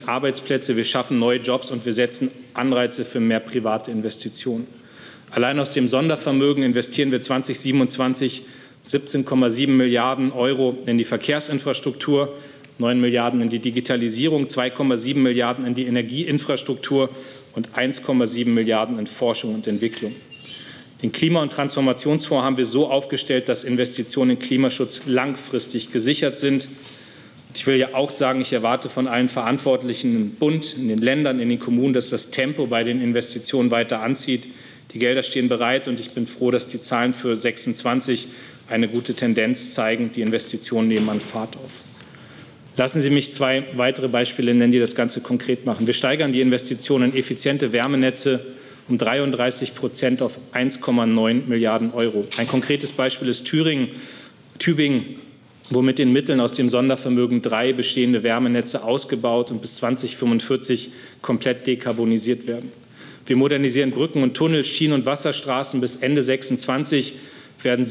Arbeitsplätze, wir schaffen neue Jobs und wir setzen Anreize für mehr private Investitionen. Allein aus dem Sondervermögen investieren wir 2027 17,7 Milliarden Euro in die Verkehrsinfrastruktur, 9 Milliarden in die Digitalisierung, 2,7 Milliarden in die Energieinfrastruktur und 1,7 Milliarden in Forschung und Entwicklung. Den Klima- und Transformationsfonds haben wir so aufgestellt, dass Investitionen in Klimaschutz langfristig gesichert sind. Ich will ja auch sagen, ich erwarte von allen Verantwortlichen im Bund, in den Ländern, in den Kommunen, dass das Tempo bei den Investitionen weiter anzieht. Die Gelder stehen bereit und ich bin froh, dass die Zahlen für 26 eine gute Tendenz zeigen. Die Investitionen nehmen an Fahrt auf. Lassen Sie mich 2 weitere Beispiele nennen, die das Ganze konkret machen. Wir steigern die Investitionen in effiziente Wärmenetze um 33% auf 1,9 Milliarden Euro. Ein konkretes Beispiel ist Tübingen, wo mit den Mitteln aus dem Sondervermögen 3 bestehende Wärmenetze ausgebaut und bis 2045 komplett dekarbonisiert werden. Wir modernisieren Brücken und Tunnel, Schienen- und Wasserstraßen. Bis Ende 2026 werden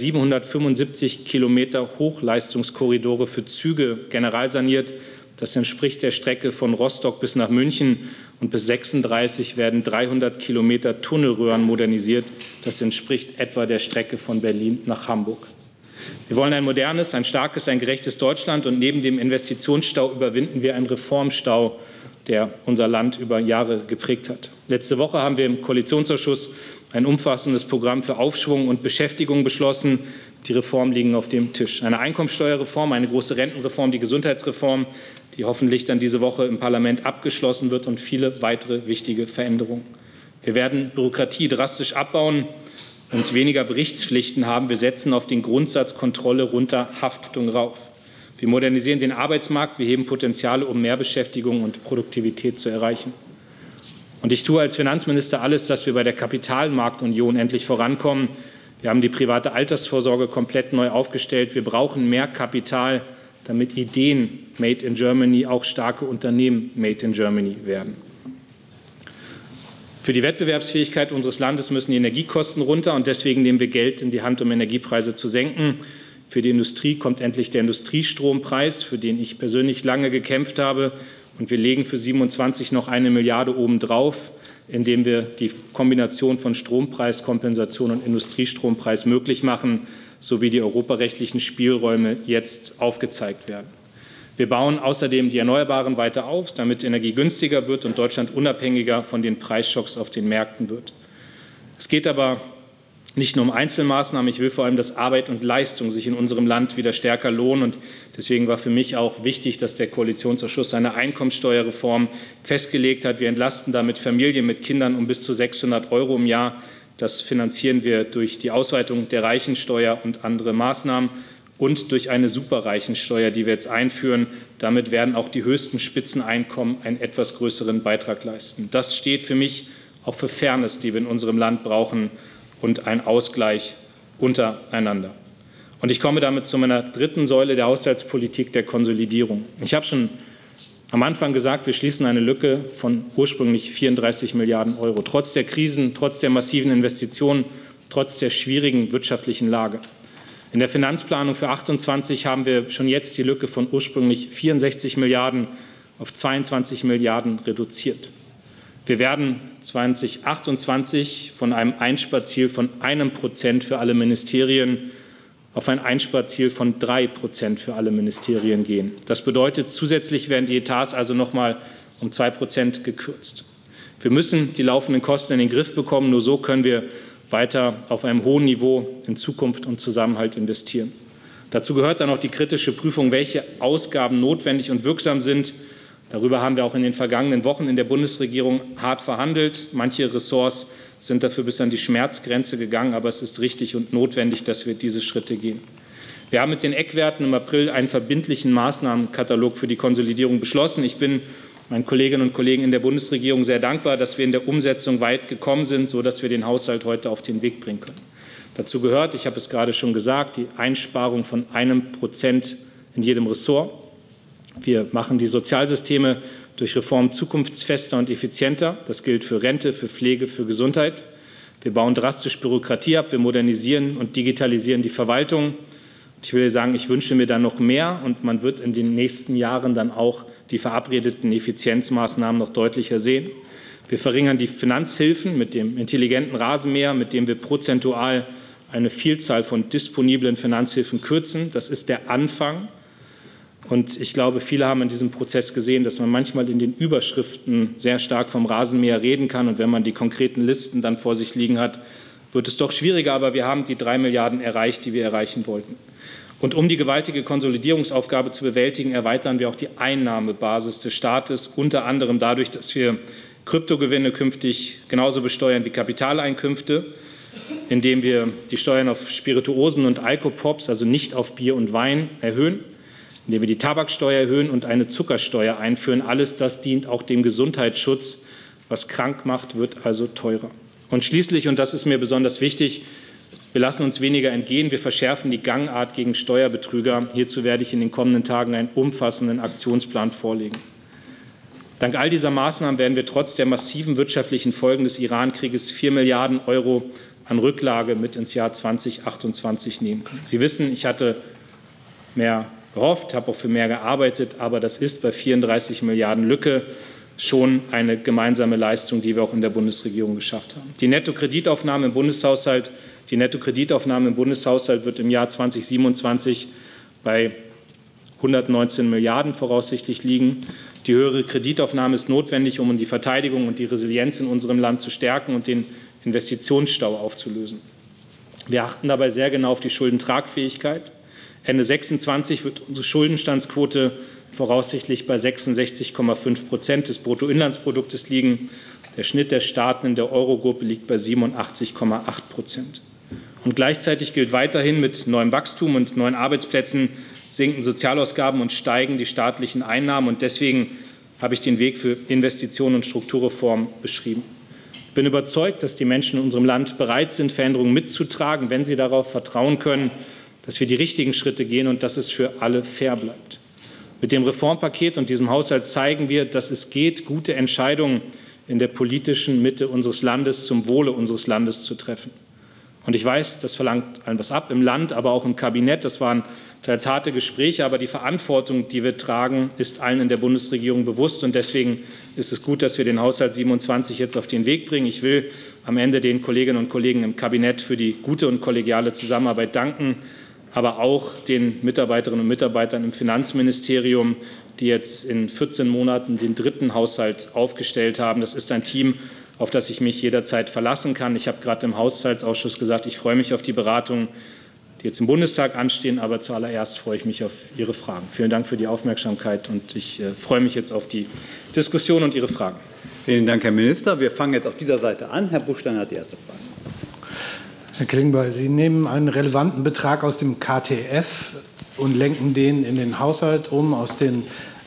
775 Kilometer Hochleistungskorridore für Züge generalsaniert. Das entspricht der Strecke von Rostock bis nach München. Und bis 2036 werden 300 Kilometer Tunnelröhren modernisiert. Das entspricht etwa der Strecke von Berlin nach Hamburg. Wir wollen ein modernes, ein starkes, ein gerechtes Deutschland. Und neben dem Investitionsstau überwinden wir einen Reformstau, der unser Land über Jahre geprägt hat. Letzte Woche haben wir im Koalitionsausschuss ein umfassendes Programm für Aufschwung und Beschäftigung beschlossen. Die Reformen liegen auf dem Tisch. Eine Einkommensteuerreform, eine große Rentenreform, die Gesundheitsreform, die hoffentlich dann diese Woche im Parlament abgeschlossen wird, und viele weitere wichtige Veränderungen. Wir werden Bürokratie drastisch abbauen und weniger Berichtspflichten haben. Wir setzen auf den Grundsatz Kontrolle runter, Haftung rauf. Wir modernisieren den Arbeitsmarkt, wir heben Potenziale, um mehr Beschäftigung und Produktivität zu erreichen. Und ich tue als Finanzminister alles, dass wir bei der Kapitalmarktunion endlich vorankommen. Wir haben die private Altersvorsorge komplett neu aufgestellt. Wir brauchen mehr Kapital, damit Ideen Made in Germany auch starke Unternehmen Made in Germany werden. Für die Wettbewerbsfähigkeit unseres Landes müssen die Energiekosten runter, und deswegen nehmen wir Geld in die Hand, um Energiepreise zu senken. Für die Industrie kommt endlich der Industriestrompreis, für den ich persönlich lange gekämpft habe. Und wir legen für 27 noch 1 Milliarde obendrauf, indem wir die Kombination von Strompreiskompensation und Industriestrompreis möglich machen, sowie die europarechtlichen Spielräume jetzt aufgezeigt werden. Wir bauen außerdem die Erneuerbaren weiter auf, damit Energie günstiger wird und Deutschland unabhängiger von den Preisschocks auf den Märkten wird. Es geht aber nicht nur um Einzelmaßnahmen. Ich will vor allem, dass Arbeit und Leistung sich in unserem Land wieder stärker lohnen. Und deswegen war für mich auch wichtig, dass der Koalitionsausschuss eine Einkommensteuerreform festgelegt hat. Wir entlasten damit Familien mit Kindern um bis zu 600 € im Jahr. Das finanzieren wir durch die Ausweitung der Reichensteuer und andere Maßnahmen und durch eine Superreichensteuer, die wir jetzt einführen. Damit werden auch die höchsten Spitzeneinkommen einen etwas größeren Beitrag leisten. Das steht für mich auch für Fairness, die wir in unserem Land brauchen, und ein Ausgleich untereinander. Und ich komme damit zu meiner dritten Säule der Haushaltspolitik, der Konsolidierung. Ich habe schon am Anfang gesagt, wir schließen eine Lücke von ursprünglich 34 Milliarden €, trotz der Krisen, trotz der massiven Investitionen, trotz der schwierigen wirtschaftlichen Lage. In der Finanzplanung für 28 haben wir schon jetzt die Lücke von ursprünglich 64 Milliarden auf 22 Milliarden reduziert. Wir werden 2028 von einem Einsparziel von 1% für alle Ministerien auf ein Einsparziel von 3% für alle Ministerien gehen. Das bedeutet, zusätzlich werden die Etats also noch mal um 2% gekürzt. Wir müssen die laufenden Kosten in den Griff bekommen. Nur so können wir weiter auf einem hohen Niveau in Zukunft und Zusammenhalt investieren. Dazu gehört dann auch die kritische Prüfung, welche Ausgaben notwendig und wirksam sind. Darüber haben wir auch in den vergangenen Wochen in der Bundesregierung hart verhandelt. Manche Ressorts sind dafür bis an die Schmerzgrenze gegangen, aber es ist richtig und notwendig, dass wir diese Schritte gehen. Wir haben mit den Eckwerten im April einen verbindlichen Maßnahmenkatalog für die Konsolidierung beschlossen. Ich bin meinen Kolleginnen und Kollegen in der Bundesregierung sehr dankbar, dass wir in der Umsetzung weit gekommen sind, sodass wir den Haushalt heute auf den Weg bringen können. Dazu gehört, ich habe es gerade schon gesagt, die Einsparung von 1% in jedem Ressort. Wir machen die Sozialsysteme durch Reformen zukunftsfester und effizienter. Das gilt für Rente, für Pflege, für Gesundheit. Wir bauen drastisch Bürokratie ab, wir modernisieren und digitalisieren die Verwaltung. Ich will sagen, ich wünsche mir da noch mehr und man wird in den nächsten Jahren dann auch die verabredeten Effizienzmaßnahmen noch deutlicher sehen. Wir verringern die Finanzhilfen mit dem intelligenten Rasenmäher, mit dem wir prozentual eine Vielzahl von disponiblen Finanzhilfen kürzen. Das ist der Anfang. Und ich glaube, viele haben in diesem Prozess gesehen, dass man manchmal in den Überschriften sehr stark vom Rasenmäher reden kann. Und wenn man die konkreten Listen dann vor sich liegen hat, wird es doch schwieriger. Aber wir haben die 3 Milliarden erreicht, die wir erreichen wollten. Und um die gewaltige Konsolidierungsaufgabe zu bewältigen, erweitern wir auch die Einnahmebasis des Staates, unter anderem dadurch, dass wir Kryptogewinne künftig genauso besteuern wie Kapitaleinkünfte, indem wir die Steuern auf Spirituosen und Alkopops, also nicht auf Bier und Wein, erhöhen, indem wir die Tabaksteuer erhöhen und eine Zuckersteuer einführen. Alles das dient auch dem Gesundheitsschutz. Was krank macht, wird also teurer. Und schließlich, und das ist mir besonders wichtig, wir lassen uns weniger entgehen. Wir verschärfen die Gangart gegen Steuerbetrüger. Hierzu werde ich in den kommenden Tagen einen umfassenden Aktionsplan vorlegen. Dank all dieser Maßnahmen werden wir trotz der massiven wirtschaftlichen Folgen des Iran-Krieges 4 Milliarden € an Rücklage mit ins Jahr 2028 nehmen können. Sie wissen, ich hatte mehr gehofft, habe auch für mehr gearbeitet, aber das ist bei 34 Milliarden Lücke schon eine gemeinsame Leistung, die wir auch in der Bundesregierung geschafft haben. Die Nettokreditaufnahme im Bundeshaushalt wird im Jahr 2027 bei 119 Milliarden voraussichtlich liegen. Die höhere Kreditaufnahme ist notwendig, um die Verteidigung und die Resilienz in unserem Land zu stärken und den Investitionsstau aufzulösen. Wir achten dabei sehr genau auf die Schuldentragfähigkeit. Ende 2026 wird unsere Schuldenstandsquote voraussichtlich bei 66,5% des Bruttoinlandsproduktes liegen. Der Schnitt der Staaten in der Eurogruppe liegt bei 87,8%. Und gleichzeitig gilt weiterhin, mit neuem Wachstum und neuen Arbeitsplätzen sinken Sozialausgaben und steigen die staatlichen Einnahmen. Und deswegen habe ich den Weg für Investitionen und Strukturreform beschrieben. Ich bin überzeugt, dass die Menschen in unserem Land bereit sind, Veränderungen mitzutragen, wenn sie darauf vertrauen können, dass wir die richtigen Schritte gehen und dass es für alle fair bleibt. Mit dem Reformpaket und diesem Haushalt zeigen wir, dass es geht, gute Entscheidungen in der politischen Mitte unseres Landes zum Wohle unseres Landes zu treffen. Und ich weiß, das verlangt allen was ab, im Land, aber auch im Kabinett. Das waren teils harte Gespräche, aber die Verantwortung, die wir tragen, ist allen in der Bundesregierung bewusst. Und deswegen ist es gut, dass wir den Haushalt 27 jetzt auf den Weg bringen. Ich will am Ende den Kolleginnen und Kollegen im Kabinett für die gute und kollegiale Zusammenarbeit danken, aber auch den Mitarbeiterinnen und Mitarbeitern im Finanzministerium, die jetzt in 14 Monaten den 3. Haushalt aufgestellt haben. Das ist ein Team, auf das ich mich jederzeit verlassen kann. Ich habe gerade im Haushaltsausschuss gesagt, ich freue mich auf die Beratungen, die jetzt im Bundestag anstehen, aber zuallererst freue ich mich auf Ihre Fragen. Vielen Dank für die Aufmerksamkeit und ich freue mich jetzt auf die Diskussion und Ihre Fragen. Vielen Dank, Herr Minister. Wir fangen jetzt auf dieser Seite an. Herr Buchsteiner hat die erste Frage. Herr Klingbeil, Sie nehmen einen relevanten Betrag aus dem KTF und lenken den in den Haushalt um, aus den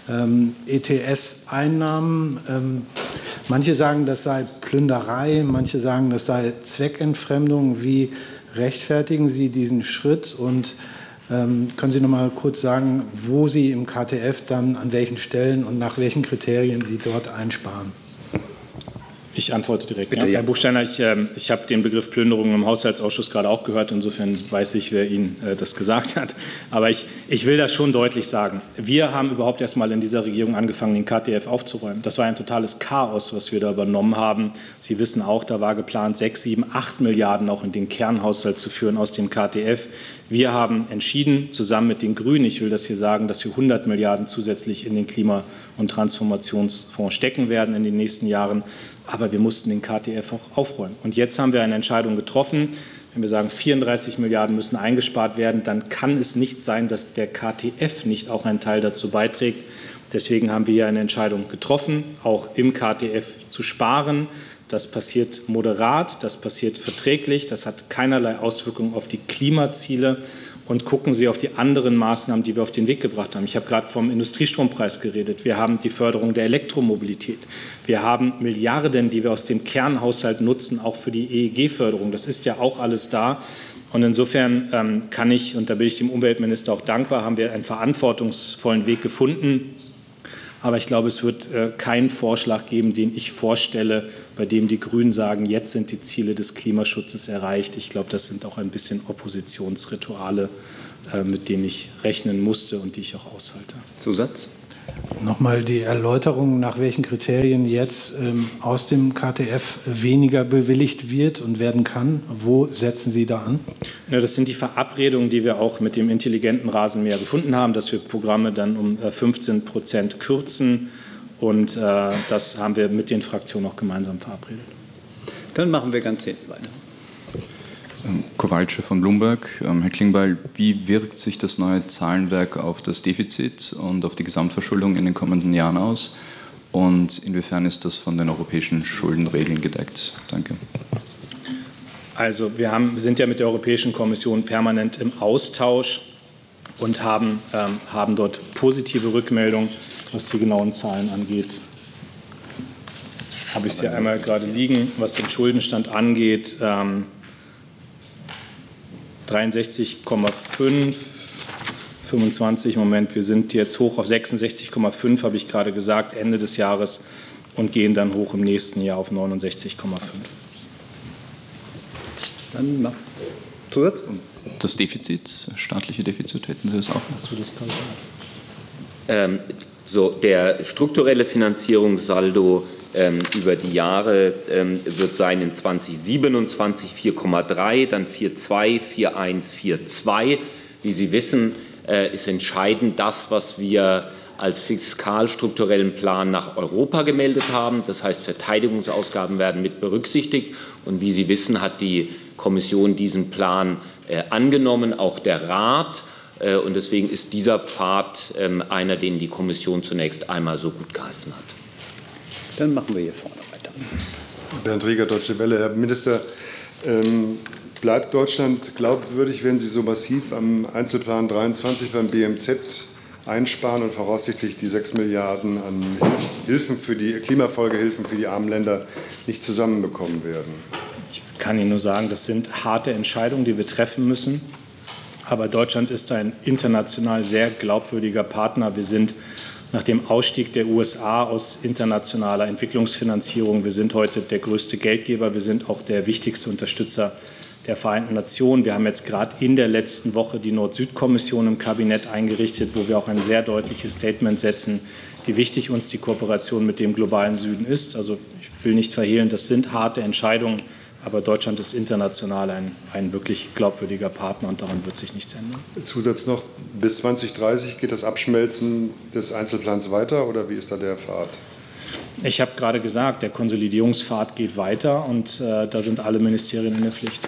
ETS-Einnahmen. Manche sagen, das sei Plünderei, manche sagen, das sei Zweckentfremdung. Wie rechtfertigen Sie diesen Schritt? Und können Sie noch mal kurz sagen, wo Sie im KTF dann an welchen Stellen und nach welchen Kriterien Sie dort einsparen? Ich antworte direkt. Bitte, ja. ja. Herr Buchsteiner, ich habe den Begriff Plünderung im Haushaltsausschuss gerade auch gehört. Insofern weiß ich, wer Ihnen das gesagt hat. Aber ich will das schon deutlich sagen. Wir haben überhaupt erst mal in dieser Regierung angefangen, den KTF aufzuräumen. Das war ein totales Chaos, was wir da übernommen haben. Sie wissen auch, da war geplant, 6, 7, 8 Milliarden auch in den Kernhaushalt zu führen aus dem KTF. Wir haben entschieden, zusammen mit den Grünen, ich will das hier sagen, dass wir 100 Milliarden zusätzlich in den Klima- und Transformationsfonds stecken werden in den nächsten Jahren. Aber wir mussten den KTF auch aufräumen. Und jetzt haben wir eine Entscheidung getroffen. Wenn wir sagen, 34 Milliarden müssen eingespart werden, dann kann es nicht sein, dass der KTF nicht auch einen Teil dazu beiträgt. Deswegen haben wir hier eine Entscheidung getroffen, auch im KTF zu sparen. Das passiert moderat, das passiert verträglich, das hat keinerlei Auswirkungen auf die Klimaziele. Und gucken Sie auf die anderen Maßnahmen, die wir auf den Weg gebracht haben. Ich habe gerade vom Industriestrompreis geredet. Wir haben die Förderung der Elektromobilität. Wir haben Milliarden, die wir aus dem Kernhaushalt nutzen, auch für die EEG-Förderung. Das ist ja auch alles da. Und insofern kann ich, und da bin ich dem Umweltminister auch dankbar, haben wir einen verantwortungsvollen Weg gefunden. Aber ich glaube, es wird keinen Vorschlag geben, den ich vorstelle, bei dem die Grünen sagen, jetzt sind die Ziele des Klimaschutzes erreicht. Ich glaube, das sind auch ein bisschen Oppositionsrituale mit denen ich rechnen musste und die ich auch aushalte. Zusatz? Nochmal die Erläuterung, nach welchen Kriterien jetzt aus dem KTF weniger bewilligt wird und werden kann. Wo setzen Sie da an? Ja, das sind die Verabredungen, die wir auch mit dem intelligenten Rasenmäher gefunden haben, dass wir Programme dann um 15% kürzen. Und das haben wir mit den Fraktionen auch gemeinsam verabredet. Dann machen wir ganz hinten weiter. Kowalczyk von Bloomberg. Herr Klingbeil, wie wirkt sich das neue Zahlenwerk auf das Defizit und auf die Gesamtverschuldung in den kommenden Jahren aus? Und inwiefern ist das von den europäischen Schuldenregeln gedeckt? Danke. Also wir sind ja mit der Europäischen Kommission permanent im Austausch und haben dort positive Rückmeldungen, was die genauen Zahlen angeht. Habe ich sie einmal gerade liegen, was den Schuldenstand angeht. 63,5, 25, Moment, wir sind jetzt hoch auf 66,5, habe ich gerade gesagt, Ende des Jahres und gehen dann hoch im nächsten Jahr auf 69,5. Dann noch Zusatz? Und das Defizit, das staatliche Defizit, hätten Sie das auch? Hast du das gerade? Der strukturelle Finanzierungssaldo über die Jahre wird sein in 2027 4,3, dann 4,2, 4,1, 4,2. Wie Sie wissen, ist entscheidend das, was wir als fiskalstrukturellen Plan nach Europa gemeldet haben. Das heißt, Verteidigungsausgaben werden mit berücksichtigt. Und wie Sie wissen, hat die Kommission diesen Plan angenommen, auch der Rat. Und deswegen ist dieser Pfad einer, den die Kommission zunächst einmal so gut geheißen hat. Dann machen wir hier vorne weiter. Bernd Rieger, Deutsche Welle. Herr Minister, bleibt Deutschland glaubwürdig, wenn Sie so massiv am Einzelplan 23 beim BMZ einsparen und voraussichtlich die 6 Milliarden an Hilfen für die Klimafolgehilfen für die armen Länder nicht zusammenbekommen werden? Ich kann Ihnen nur sagen, das sind harte Entscheidungen, die wir treffen müssen. Aber Deutschland ist ein international sehr glaubwürdiger Partner. Wir sind nach dem Ausstieg der USA aus internationaler Entwicklungsfinanzierung, wir sind heute der größte Geldgeber, wir sind auch der wichtigste Unterstützer der Vereinten Nationen. Wir haben jetzt gerade in der letzten Woche die Nord-Süd-Kommission im Kabinett eingerichtet, wo wir auch ein sehr deutliches Statement setzen, wie wichtig uns die Kooperation mit dem globalen Süden ist. Also ich will nicht verhehlen, das sind harte Entscheidungen, aber Deutschland ist international ein wirklich glaubwürdiger Partner und daran wird sich nichts ändern. Zusatz noch, bis 2030 geht das Abschmelzen des Einzelplans weiter oder wie ist da der Pfad? Ich habe gerade gesagt, der Konsolidierungspfad geht weiter und da sind alle Ministerien in der Pflicht.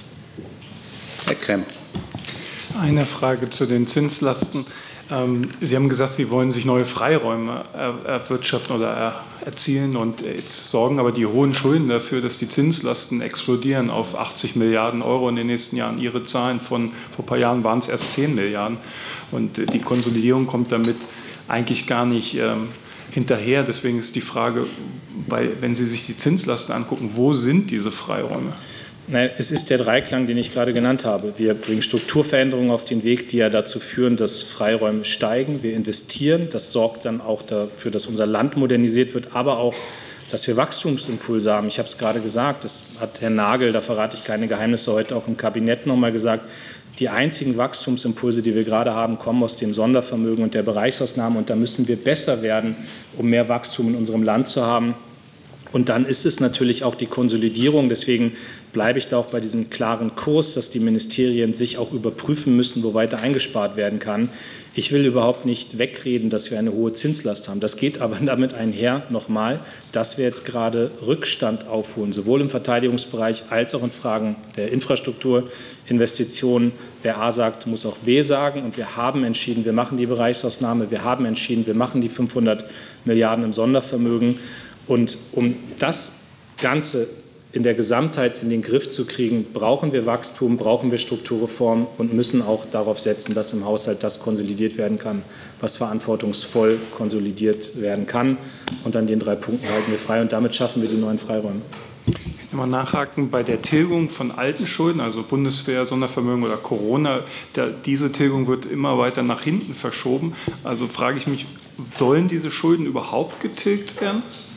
Herr Kremm. Eine Frage zu den Zinslasten. Sie haben gesagt, Sie wollen sich neue Freiräume erwirtschaften oder erzielen und jetzt sorgen aber die hohen Schulden dafür, dass die Zinslasten explodieren auf 80 Milliarden Euro in den nächsten Jahren. Ihre Zahlen von vor ein paar Jahren waren es erst 10 Milliarden und die Konsolidierung kommt damit eigentlich gar nicht hinterher. Deswegen ist die Frage, wenn Sie sich die Zinslasten angucken, wo sind diese Freiräume? Es ist der Dreiklang, den ich gerade genannt habe. Wir bringen Strukturveränderungen auf den Weg, die ja dazu führen, dass Freiräume steigen. Wir investieren. Das sorgt dann auch dafür, dass unser Land modernisiert wird, aber auch, dass wir Wachstumsimpulse haben. Ich habe es gerade gesagt, das hat Herr Nagel, da verrate ich keine Geheimnisse, heute auch im Kabinett noch mal gesagt. Die einzigen Wachstumsimpulse, die wir gerade haben, kommen aus dem Sondervermögen und der Bereichsausnahme. Und da müssen wir besser werden, um mehr Wachstum in unserem Land zu haben. Und dann ist es natürlich auch die Konsolidierung. Deswegen bleibe ich da auch bei diesem klaren Kurs, dass die Ministerien sich auch überprüfen müssen, wo weiter eingespart werden kann. Ich will überhaupt nicht wegreden, dass wir eine hohe Zinslast haben. Das geht aber damit einher, nochmal, dass wir jetzt gerade Rückstand aufholen, sowohl im Verteidigungsbereich als auch in Fragen der Infrastrukturinvestitionen. Wer A sagt, muss auch B sagen. Und wir haben entschieden, wir machen die Bereichsausnahme. Wir haben entschieden, wir machen die 500 Milliarden im Sondervermögen. Und um das Ganze in der Gesamtheit in den Griff zu kriegen, brauchen wir Wachstum, brauchen wir Strukturreform und müssen auch darauf setzen, dass im Haushalt das konsolidiert werden kann, was verantwortungsvoll konsolidiert werden kann. Und an den 3 Punkten halten wir frei und damit schaffen wir die neuen Freiräume. Ich will mal nachhaken bei der Tilgung von alten Schulden, also Bundeswehr, Sondervermögen oder Corona. Diese Tilgung wird immer weiter nach hinten verschoben. Also frage ich mich, sollen diese Schulden überhaupt getilgt werden?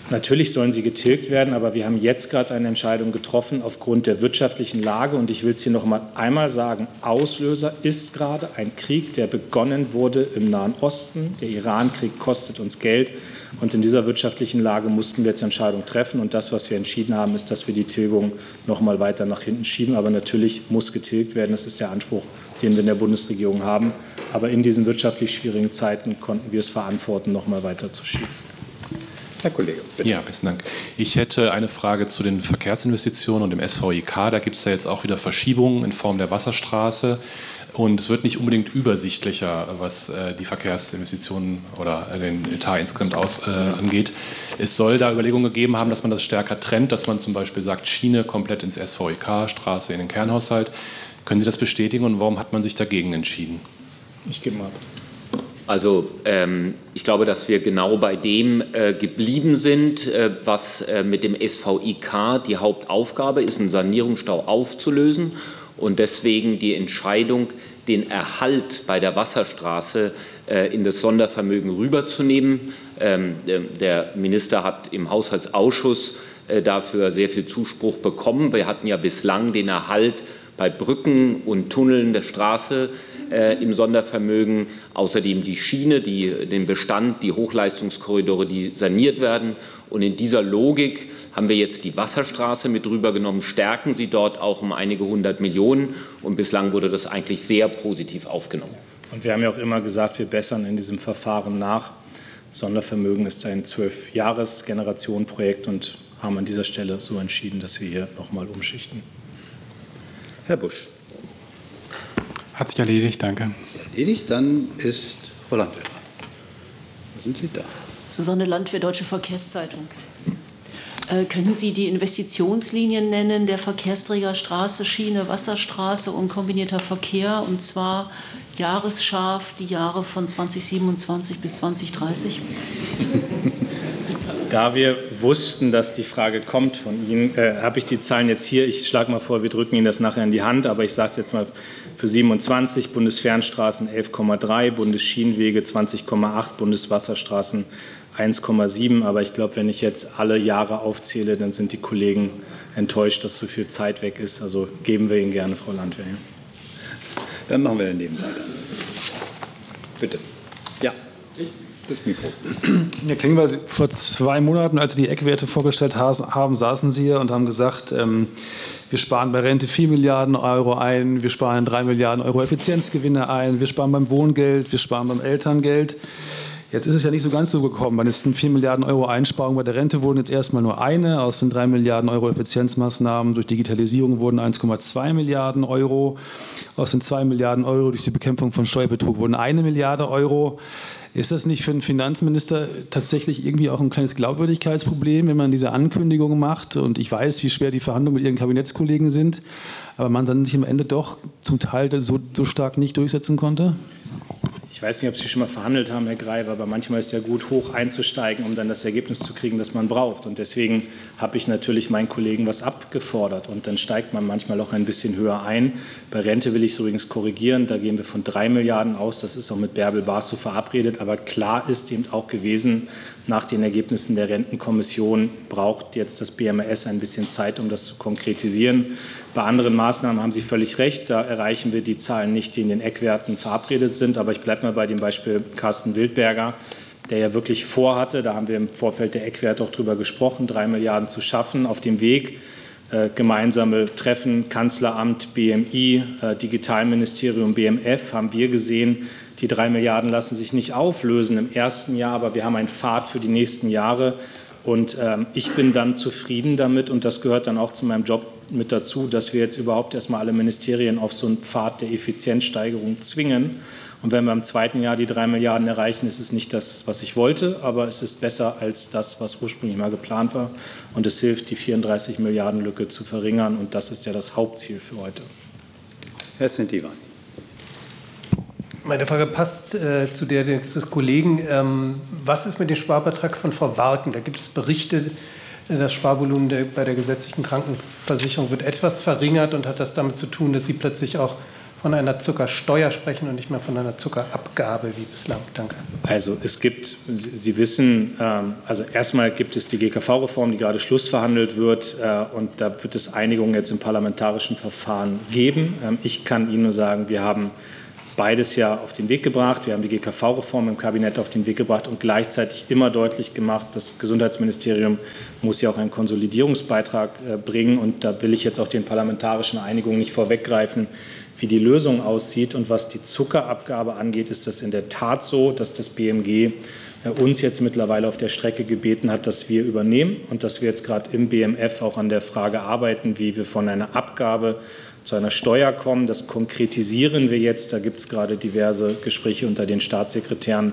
Natürlich sollen sie getilgt werden, aber wir haben jetzt gerade eine Entscheidung getroffen aufgrund der wirtschaftlichen Lage. Und ich will es hier noch einmal sagen, Auslöser ist gerade ein Krieg, der begonnen wurde im Nahen Osten. Der Iran-Krieg kostet uns Geld. Und in dieser wirtschaftlichen Lage mussten wir jetzt Entscheidungen treffen. Und das, was wir entschieden haben, ist, dass wir die Tilgung noch mal weiter nach hinten schieben. Aber natürlich muss getilgt werden. Das ist der Anspruch, den wir in der Bundesregierung haben. Aber in diesen wirtschaftlich schwierigen Zeiten konnten wir es verantworten, noch mal weiter zu schieben. Herr Kollege, bitte. Ja, besten Dank. Ich hätte eine Frage zu den Verkehrsinvestitionen und dem SVIK. Da gibt es ja jetzt auch wieder Verschiebungen in Form der Wasserstraße. Und es wird nicht unbedingt übersichtlicher, was die Verkehrsinvestitionen oder den Etat insgesamt angeht. Es soll da Überlegungen gegeben haben, dass man das stärker trennt, dass man zum Beispiel sagt, Schiene komplett ins SVIK, Straße in den Kernhaushalt. Können Sie das bestätigen und warum hat man sich dagegen entschieden? Ich gebe mal. Also ich glaube, dass wir genau bei dem geblieben sind, was mit dem SVIK die Hauptaufgabe ist, einen Sanierungsstau aufzulösen und deswegen die Entscheidung, den Erhalt bei der Wasserstraße in das Sondervermögen rüberzunehmen. Der Minister hat im Haushaltsausschuss dafür sehr viel Zuspruch bekommen. Wir hatten ja bislang den Erhalt bei Brücken und Tunneln der Straße im Sondervermögen, außerdem die Schiene, den Bestand, die Hochleistungskorridore, die saniert werden. Und in dieser Logik haben wir jetzt die Wasserstraße mit rübergenommen, stärken sie dort auch um einige 100 Millionen. Und bislang wurde das eigentlich sehr positiv aufgenommen. Und wir haben ja auch immer gesagt, wir bessern in diesem Verfahren nach. Sondervermögen ist ein 12-Jahres-Generationen-Projekt und haben an dieser Stelle so entschieden, dass wir hier noch mal umschichten. Herr Busch. Hat sich erledigt, danke. Erledigt, dann ist Frau Landwehr. Wo sind Sie da? Susanne Landwehr, Deutsche Verkehrszeitung. Können Sie die Investitionslinien nennen der Verkehrsträger Straße, Schiene, Wasserstraße und kombinierter Verkehr, und zwar jahresscharf die Jahre von 2027 bis 2030? Da wir wussten, dass die Frage kommt von Ihnen, habe ich die Zahlen jetzt hier. Ich schlage mal vor, wir drücken Ihnen das nachher in die Hand, aber ich sage es jetzt mal für 27, Bundesfernstraßen 11,3, Bundesschienenwege 20,8, Bundeswasserstraßen 1,7. Aber ich glaube, wenn ich jetzt alle Jahre aufzähle, dann sind die Kollegen enttäuscht, dass so viel Zeit weg ist. Also geben wir Ihnen gerne, Frau Landwehr. Dann machen wir daneben weiter. Bitte. Ja. Das Mikro. Herr Klingbeil, vor 2 Monaten, als Sie die Eckwerte vorgestellt haben, saßen Sie hier und haben gesagt, wir sparen bei Rente 4 Milliarden Euro ein, wir sparen 3 Milliarden Euro Effizienzgewinne ein, wir sparen beim Wohngeld, wir sparen beim Elterngeld. Jetzt ist es ja nicht so ganz so gekommen. Bei den 4 Milliarden Euro Einsparungen bei der Rente wurden jetzt erstmal nur eine. Aus den 3 Milliarden Euro Effizienzmaßnahmen durch Digitalisierung wurden 1,2 Milliarden Euro. Aus den 2 Milliarden Euro durch die Bekämpfung von Steuerbetrug wurden 1 Milliarde Euro. Ist das nicht für einen Finanzminister tatsächlich irgendwie auch ein kleines Glaubwürdigkeitsproblem, wenn man diese Ankündigungen macht? Und ich weiß, wie schwer die Verhandlungen mit Ihren Kabinettskollegen sind, aber man dann sich am Ende doch zum Teil so stark nicht durchsetzen konnte? Ich weiß nicht, ob Sie schon mal verhandelt haben, Herr Greif, aber manchmal ist es ja gut, hoch einzusteigen, um dann das Ergebnis zu kriegen, das man braucht. Und deswegen habe ich natürlich meinen Kollegen was abgefordert. Und dann steigt man manchmal auch ein bisschen höher ein. Bei Rente will ich es übrigens korrigieren. Da gehen wir von 3 Milliarden aus. Das ist auch mit Bärbel Baas so verabredet. Aber klar ist eben auch gewesen, nach den Ergebnissen der Rentenkommission braucht jetzt das BMS ein bisschen Zeit, um das zu konkretisieren. Bei anderen Maßnahmen haben Sie völlig recht. Da erreichen wir die Zahlen nicht, die in den Eckwerten verabredet sind. Aber ich bleibe mal bei dem Beispiel Carsten Wildberger, der ja wirklich vorhatte, da haben wir im Vorfeld der Eckwerte auch drüber gesprochen, 3 Milliarden zu schaffen. Auf dem Weg gemeinsame Treffen, Kanzleramt, BMI, Digitalministerium, BMF, haben wir gesehen, die 3 Milliarden lassen sich nicht auflösen im ersten Jahr, aber wir haben einen Pfad für die nächsten Jahre. Und ich bin dann zufrieden damit, und das gehört dann auch zu meinem Job mit dazu, dass wir jetzt überhaupt erstmal alle Ministerien auf so einen Pfad der Effizienzsteigerung zwingen. Und wenn wir im zweiten Jahr die 3 Milliarden erreichen, ist es nicht das, was ich wollte, aber es ist besser als das, was ursprünglich mal geplant war. Und es hilft, die 34 Milliarden Lücke zu verringern. Und das ist ja das Hauptziel für heute. Herr Sentivan. Meine Frage passt zu der des Kollegen. Was ist mit dem Sparbeitrag von Frau Warken? Da gibt es Berichte, das Sparvolumen bei der gesetzlichen Krankenversicherung wird etwas verringert und hat das damit zu tun, dass sie plötzlich auch von einer Zuckersteuer sprechen und nicht mehr von einer Zuckerabgabe wie bislang? Danke. Also es gibt, Sie wissen, also erstmal gibt es die GKV-Reform, die gerade schlussverhandelt wird, und da wird es Einigungen jetzt im parlamentarischen Verfahren geben. Ich kann Ihnen nur sagen, wir haben beides ja auf den Weg gebracht. Wir haben die GKV-Reform im Kabinett auf den Weg gebracht und gleichzeitig immer deutlich gemacht, das Gesundheitsministerium muss ja auch einen Konsolidierungsbeitrag bringen. Und da will ich jetzt auch den parlamentarischen Einigungen nicht vorweggreifen, wie die Lösung aussieht. Und was die Zuckerabgabe angeht, ist das in der Tat so, dass das BMG uns jetzt mittlerweile auf der Strecke gebeten hat, dass wir übernehmen und dass wir jetzt gerade im BMF auch an der Frage arbeiten, wie wir von einer Abgabe zu einer Steuer kommen. Das konkretisieren wir jetzt. Da gibt es gerade diverse Gespräche unter den Staatssekretären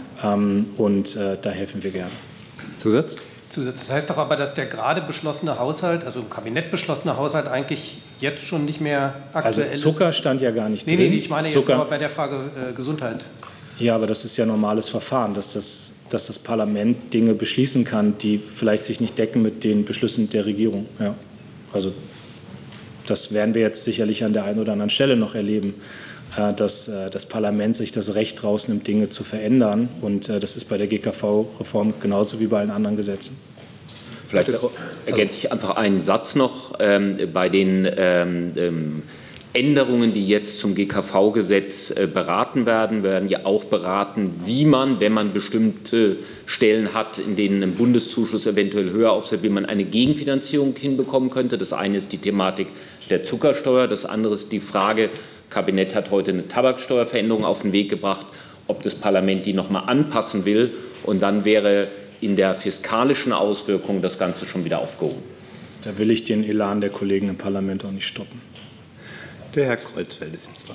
und da helfen wir gerne. Zusatz? Das heißt doch aber, dass der gerade beschlossene Haushalt, also im Kabinett beschlossene Haushalt, eigentlich jetzt schon nicht mehr aktuell ist. Also Zucker stand ja gar nicht drin. Nee, ich meine jetzt aber bei der Frage Gesundheit. Ja, aber das ist ja normales Verfahren, dass das Parlament Dinge beschließen kann, die vielleicht sich nicht decken mit den Beschlüssen der Regierung. Ja. Also das werden wir jetzt sicherlich an der einen oder anderen Stelle noch erleben, dass das Parlament sich das Recht rausnimmt, Dinge zu verändern. Und das ist bei der GKV-Reform genauso wie bei allen anderen Gesetzen. Vielleicht ergänze ich einfach einen Satz noch. Bei den Änderungen, die jetzt zum GKV-Gesetz beraten werden ja auch beraten, wie man, wenn man bestimmte Stellen hat, in denen ein Bundeszuschuss eventuell höher ausfällt, wie man eine Gegenfinanzierung hinbekommen könnte. Das eine ist die Thematik der Zuckersteuer, das andere ist die Frage, das Kabinett hat heute eine Tabaksteuerveränderung auf den Weg gebracht, ob das Parlament die noch mal anpassen will, und dann wäre in der fiskalischen Auswirkung das Ganze schon wieder aufgehoben. Da will ich den Elan der Kollegen im Parlament auch nicht stoppen. Der Herr Kreuzfeld ist jetzt dran.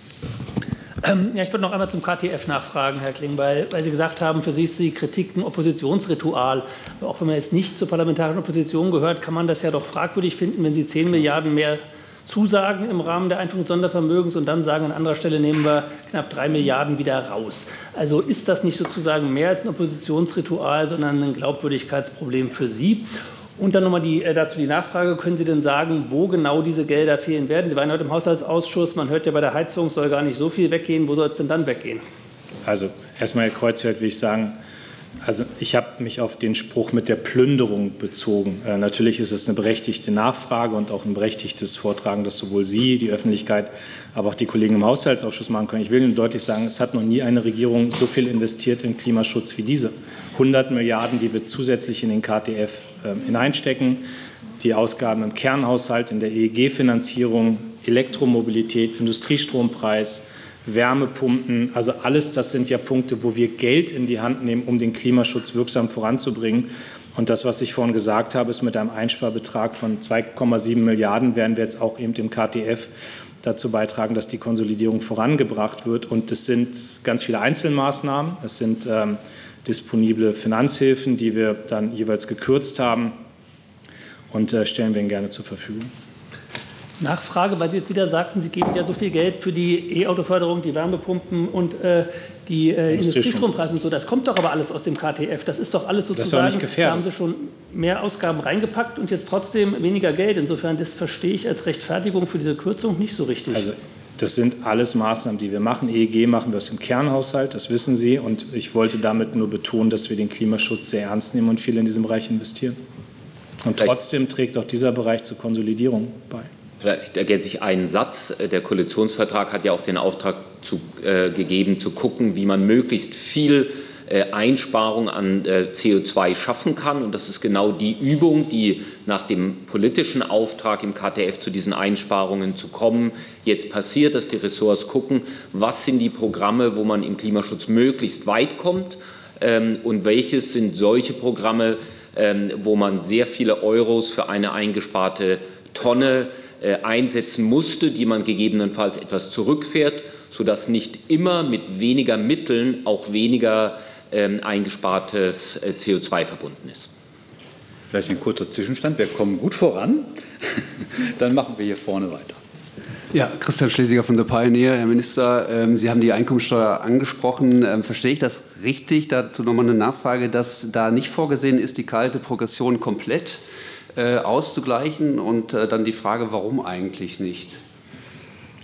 Ja, ich würde noch einmal zum KTF nachfragen, Herr Klingbeil, weil Sie gesagt haben, für Sie ist die Kritik ein Oppositionsritual. Aber auch wenn man jetzt nicht zur parlamentarischen Opposition gehört, kann man das ja doch fragwürdig finden, wenn Sie 10 Milliarden mehr zusagen im Rahmen der Einführung des Sondervermögens und dann sagen, an anderer Stelle nehmen wir knapp 3 Milliarden wieder raus. Also ist das nicht sozusagen mehr als ein Oppositionsritual, sondern ein Glaubwürdigkeitsproblem für Sie? Und dann nochmal dazu die Nachfrage, können Sie denn sagen, wo genau diese Gelder fehlen werden? Sie waren heute im Haushaltsausschuss, man hört ja bei der Heizung, soll gar nicht so viel weggehen. Wo soll es denn dann weggehen? Also erstmal, Herr Kreuzfeld, will ich sagen, also ich habe mich auf den Spruch mit der Plünderung bezogen. Natürlich ist es eine berechtigte Nachfrage und auch ein berechtigtes Vortragen, das sowohl Sie, die Öffentlichkeit, aber auch die Kollegen im Haushaltsausschuss machen können. Ich will Ihnen deutlich sagen, es hat noch nie eine Regierung so viel investiert in Klimaschutz wie diese. 100 Milliarden, die wir zusätzlich in den KTF hineinstecken, die Ausgaben im Kernhaushalt, in der EEG-Finanzierung, Elektromobilität, Industriestrompreis, Wärmepumpen, also alles, das sind ja Punkte, wo wir Geld in die Hand nehmen, um den Klimaschutz wirksam voranzubringen. Und das, was ich vorhin gesagt habe, ist mit einem Einsparbetrag von 2,7 Milliarden werden wir jetzt auch eben im KTF dazu beitragen, dass die Konsolidierung vorangebracht wird. Und es sind ganz viele Einzelmaßnahmen, es sind disponible Finanzhilfen, die wir dann jeweils gekürzt haben, und stellen wir Ihnen gerne zur Verfügung. Nachfrage, weil Sie jetzt wieder sagten, Sie geben ja so viel Geld für die E-Auto-Förderung, die Wärmepumpen und die Industriestrompreise und so. Das kommt doch aber alles aus dem KTF. Das ist doch alles sozusagen, das ist auch nicht gefährdet. Da haben Sie schon mehr Ausgaben reingepackt und jetzt trotzdem weniger Geld. Insofern, das verstehe ich als Rechtfertigung für diese Kürzung nicht so richtig. Also das sind alles Maßnahmen, die wir machen. EEG machen wir aus dem Kernhaushalt, das wissen Sie. Und ich wollte damit nur betonen, dass wir den Klimaschutz sehr ernst nehmen und viel in diesem Bereich investieren. Und trotzdem trägt auch dieser Bereich zur Konsolidierung bei. Vielleicht ergänze ich einen Satz. Der Koalitionsvertrag hat ja auch den Auftrag gegeben, zu gucken, wie man möglichst viel Einsparung an CO2 schaffen kann. Und das ist genau die Übung, die nach dem politischen Auftrag im KTF zu diesen Einsparungen zu kommen jetzt passiert, dass die Ressorts gucken, was sind die Programme, wo man im Klimaschutz möglichst weit kommt, und welches sind solche Programme, wo man sehr viele Euros für eine eingesparte Tonne einsetzen musste, die man gegebenenfalls etwas zurückfährt, sodass nicht immer mit weniger Mitteln auch weniger eingespartes CO2 verbunden ist. Vielleicht ein kurzer Zwischenstand. Wir kommen gut voran. Dann machen wir hier vorne weiter. Ja, Christian Schlesinger von The Pioneer. Herr Minister, Sie haben die Einkommensteuer angesprochen. Verstehe ich das richtig? Dazu nochmal eine Nachfrage, dass da nicht vorgesehen ist, die kalte Progression komplett auszugleichen, und dann die Frage, warum eigentlich nicht?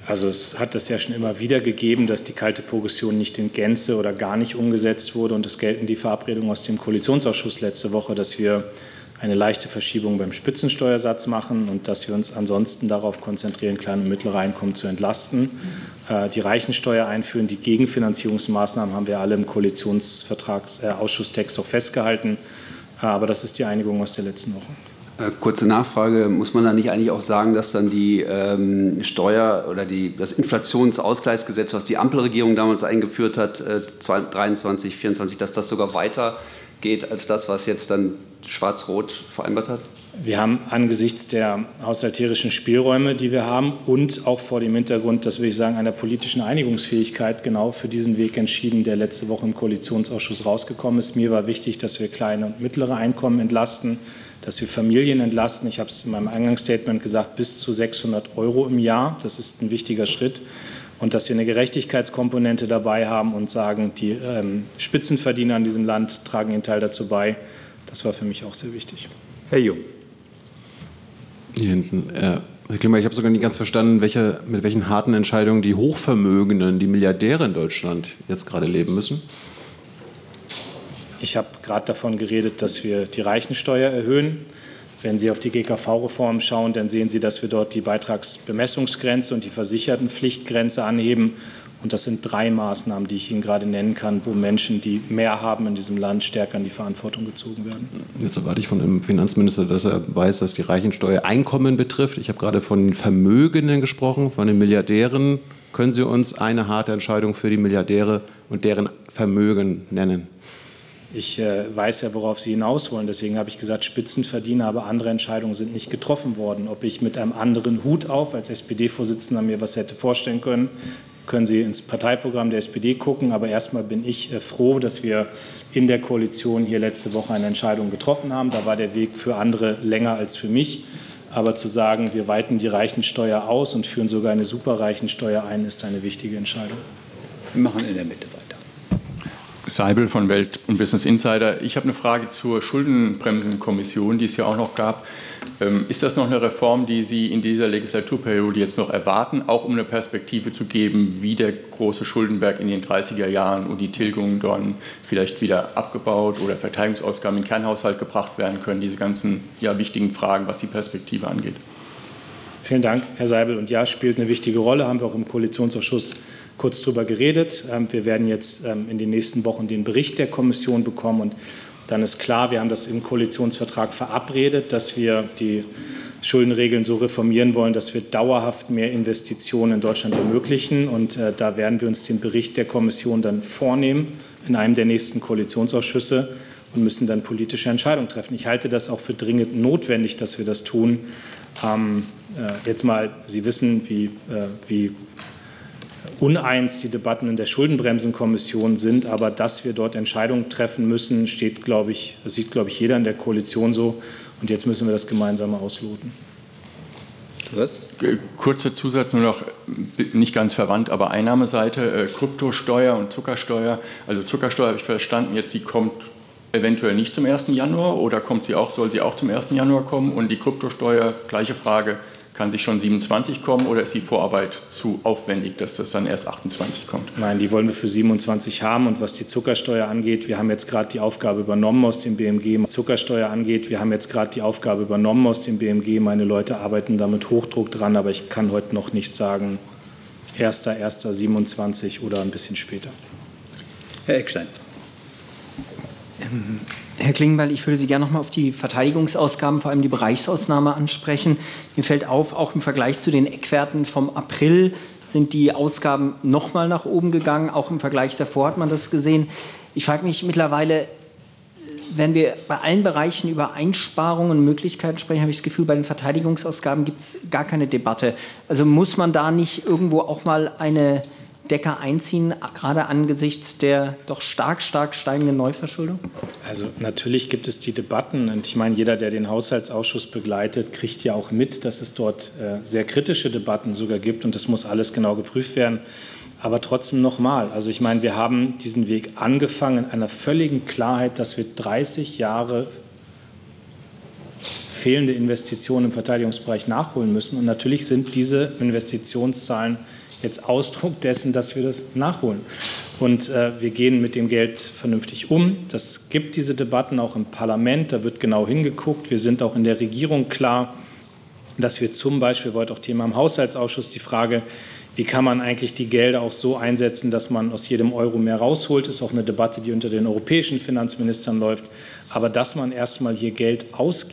Also es hat es ja schon immer wieder gegeben, dass die kalte Progression nicht in Gänze oder gar nicht umgesetzt wurde. Und es gelten die Verabredungen aus dem Koalitionsausschuss letzte Woche, dass wir eine leichte Verschiebung beim Spitzensteuersatz machen und dass wir uns ansonsten darauf konzentrieren, kleine und mittlere Einkommen zu entlasten. Die Reichensteuer einführen, die Gegenfinanzierungsmaßnahmen haben wir alle im Koalitionsvertragsausschusstext auch festgehalten. Aber das ist die Einigung aus der letzten Woche. Kurze Nachfrage, muss man da nicht eigentlich auch sagen, dass dann die Steuer oder das Inflationsausgleichsgesetz, was die Ampelregierung damals eingeführt hat, 2023, 2024, dass das sogar weiter geht als das, was jetzt dann Schwarz-Rot vereinbart hat? Wir haben angesichts der haushalterischen Spielräume, die wir haben und auch vor dem Hintergrund, das würde ich sagen, einer politischen Einigungsfähigkeit genau für diesen Weg entschieden, der letzte Woche im Koalitionsausschuss rausgekommen ist. Mir war wichtig, dass wir kleine und mittlere Einkommen entlasten, dass wir Familien entlasten. Ich habe es in meinem Eingangsstatement gesagt, bis zu 600 € im Jahr. Das ist ein wichtiger Schritt. Und dass wir eine Gerechtigkeitskomponente dabei haben und sagen, die Spitzenverdiener in diesem Land tragen ihren Teil dazu bei. Das war für mich auch sehr wichtig. Herr Jung. Hier hinten. Herr Klingbeil, ich habe sogar nicht ganz verstanden, mit welchen harten Entscheidungen die Hochvermögenden, die Milliardäre in Deutschland jetzt gerade leben müssen. Ich habe gerade davon geredet, dass wir die Reichensteuer erhöhen. Wenn Sie auf die GKV-Reform schauen, dann sehen Sie, dass wir dort die Beitragsbemessungsgrenze und die Versichertenpflichtgrenze anheben. Und das sind 3 Maßnahmen, die ich Ihnen gerade nennen kann, wo Menschen, die mehr haben in diesem Land, stärker in die Verantwortung gezogen werden. Jetzt erwarte ich von dem Finanzminister, dass er weiß, dass die Reichensteuer Einkommen betrifft. Ich habe gerade von den Vermögenden gesprochen, von den Milliardären. Können Sie uns eine harte Entscheidung für die Milliardäre und deren Vermögen nennen? Ich weiß ja, worauf Sie hinaus wollen. Deswegen habe ich gesagt, Spitzenverdiener, aber andere Entscheidungen sind nicht getroffen worden. Ob ich mit einem anderen Hut auf als SPD-Vorsitzender mir was hätte vorstellen können, können Sie ins Parteiprogramm der SPD gucken. Aber erstmal bin ich froh, dass wir in der Koalition hier letzte Woche eine Entscheidung getroffen haben. Da war der Weg für andere länger als für mich. Aber zu sagen, wir weiten die Reichensteuer aus und führen sogar eine Superreichensteuer ein, ist eine wichtige Entscheidung. Wir machen in der Mitte weiter. Seibel von Welt und Business Insider. Ich habe eine Frage zur Schuldenbremsenkommission, die es ja auch noch gab. Ist das noch eine Reform, die Sie in dieser Legislaturperiode jetzt noch erwarten, auch um eine Perspektive zu geben, wie der große Schuldenberg in den 30er Jahren und die Tilgungen dann vielleicht wieder abgebaut oder Verteidigungsausgaben in den Kernhaushalt gebracht werden können? Diese ganzen wichtigen Fragen, was die Perspektive angeht. Vielen Dank, Herr Seibel. Und ja, spielt eine wichtige Rolle, haben wir auch im Koalitionsausschuss kurz darüber geredet. Wir werden jetzt in den nächsten Wochen den Bericht der Kommission bekommen und dann ist klar, wir haben das im Koalitionsvertrag verabredet, dass wir die Schuldenregeln so reformieren wollen, dass wir dauerhaft mehr Investitionen in Deutschland ermöglichen. Und da werden wir uns den Bericht der Kommission dann vornehmen in einem der nächsten Koalitionsausschüsse und müssen dann politische Entscheidungen treffen. Ich halte das auch für dringend notwendig, dass wir das tun. Jetzt mal, Sie wissen, wie uneins die Debatten in der Schuldenbremsenkommission sind, aber dass wir dort Entscheidungen treffen müssen, sieht, glaube ich, jeder in der Koalition so. Und jetzt müssen wir das gemeinsam ausloten. Kurzer Zusatz nur noch, nicht ganz verwandt, aber Einnahmeseite, Kryptosteuer und Zuckersteuer. Also Zuckersteuer habe ich verstanden, jetzt die kommt eventuell nicht zum 1. Januar oder soll sie auch zum 1. Januar kommen? Und die Kryptosteuer, gleiche Frage, kann sie schon 27 kommen oder ist die Vorarbeit zu aufwendig, dass das dann erst 28 kommt? Nein, die wollen wir für 27 haben. Und was die Zuckersteuer angeht, wir haben jetzt gerade die Aufgabe übernommen aus dem BMG. Meine Leute arbeiten da mit Hochdruck dran, aber ich kann heute noch nicht sagen, 1.1.27 oder ein bisschen später. Herr Eckstein. Herr Klingbeil, ich würde Sie gerne noch mal auf die Verteidigungsausgaben, vor allem die Bereichsausnahme ansprechen. Mir fällt auf, auch im Vergleich zu den Eckwerten vom April sind die Ausgaben noch mal nach oben gegangen. Auch im Vergleich davor hat man das gesehen. Ich frage mich mittlerweile, wenn wir bei allen Bereichen über Einsparungen und Möglichkeiten sprechen, habe ich das Gefühl, bei den Verteidigungsausgaben gibt es gar keine Debatte. Also muss man da nicht irgendwo auch mal eine Decke einziehen, gerade angesichts der doch stark steigenden Neuverschuldung? Also natürlich gibt es die Debatten und ich meine, jeder, der den Haushaltsausschuss begleitet, kriegt ja auch mit, dass es dort sehr kritische Debatten sogar gibt und das muss alles genau geprüft werden. Aber trotzdem nochmal, also ich meine, wir haben diesen Weg angefangen in einer völligen Klarheit, dass wir 30 Jahre fehlende Investitionen im Verteidigungsbereich nachholen müssen und natürlich sind diese Investitionszahlen jetzt Ausdruck dessen, dass wir das nachholen. Und wir gehen mit dem Geld vernünftig um. Das gibt diese Debatten auch im Parlament, da wird genau hingeguckt. Wir sind auch in der Regierung klar, dass wir zum Beispiel, heute auch Thema im Haushaltsausschuss, die Frage, wie kann man eigentlich die Gelder auch so einsetzen, dass man aus jedem Euro mehr rausholt, ist auch eine Debatte, die unter den europäischen Finanzministern läuft. Aber dass man erstmal hier Geld ausgibt,